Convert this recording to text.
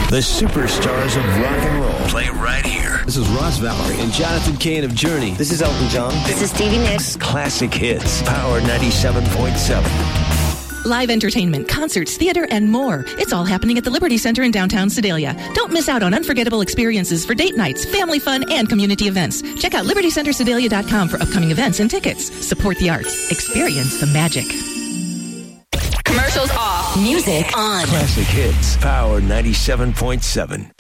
The superstars of rock and roll play right here. This is Ross Valerie and Jonathan Cain of Journey. This is Elton John. This is Stevie Nicks. Classic hits. Power 97.7. Live entertainment, concerts, theater, and more. It's all happening at the Liberty Center in downtown Sedalia. Don't miss out on unforgettable experiences for date nights, family fun, and community events. Check out libertycentersedalia.com for upcoming events and tickets. Support the arts. Experience the magic. Commercials off. Music on. Classic hits. Power 97.7.